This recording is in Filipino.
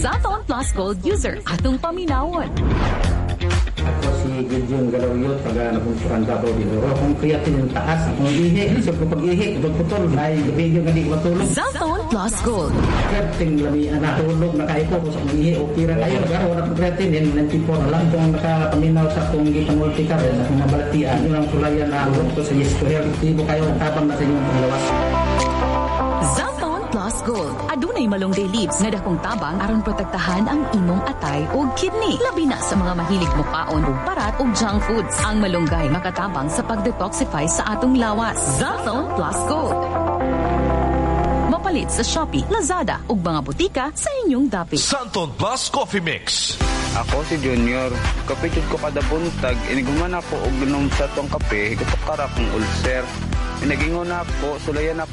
Zaton Plus Gold user atong paminawon. Ako si Gideon Galawyot, taga-napunsukan Davao del Oro. Kung creatine yung taas, kung ihi, isip ko pag-ihi, putol, ay video nga di ko matulog. Zaton Plus Gold. Creatine, lami, natulog, nakaipo ko sa kung ihi, o pira kayo, pero wala kong creatine, yan, 94 na lang. Kung nakapaminaw sa kung gipangultikar, sa kung nabalatian, yun ang sulayan na alok ko sa Yesco Health. Tibo kayo, tabang na sa inyong panglawas. Zaton Plus Gold. Adunay malunggay leaves nga dakong tabang aron protektahan ang imong atay ug kidney. Labi na sa mga mahilig mukaon ug parat ug junk foods. Ang malunggay makatabang sa pagdetoxify sa atong lawas. Zaton Plus Gold. Mapalit sa Shopee, Lazada ug mga butika sa inyong dapit. Santon Plus Coffee Mix. Ako si Junior. Kapitid ko kada buntag. Iniguman ako og ginom sa tong kape. Higutok karak ng ulcer. Inagingon ako, sulayan ako